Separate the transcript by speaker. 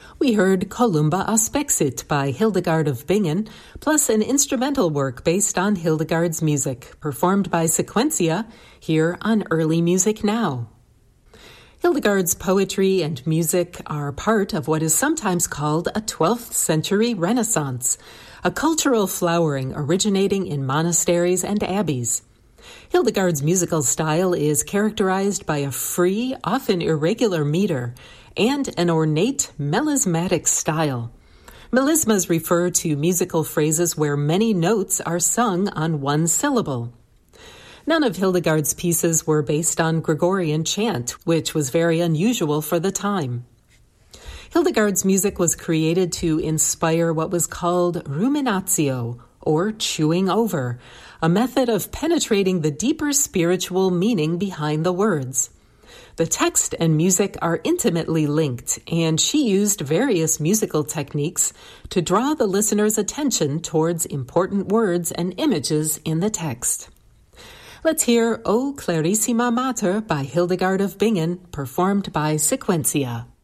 Speaker 1: We heard Columba Aspexit by Hildegard of Bingen, plus an instrumental work based on Hildegard's music, performed by Sequentia, here on Early Music Now. Hildegard's poetry and music are part of what is sometimes called a 12th century Renaissance, a cultural flowering originating in monasteries and abbeys. Hildegard's musical style is characterized by a free, often irregular meter, and an ornate, melismatic style. Melismas refer to musical phrases where many notes are sung on one syllable. None of Hildegard's pieces were based on Gregorian chant, which was very unusual for the time. Hildegard's music was created to inspire what was called ruminatio, or chewing over, a method of penetrating the deeper spiritual meaning behind the words. The text and music are intimately linked, and she used various musical techniques to draw the listener's attention towards important words and images in the text. Let's hear O Clarissima Mater by Hildegard of Bingen, performed by Sequentia.